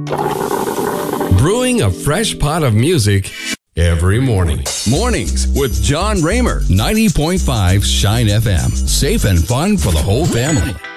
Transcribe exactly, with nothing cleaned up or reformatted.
Brewing a fresh pot of music every morning. Mornings with John Raymer. ninety point five Shine F M. Safe and fun for the whole family.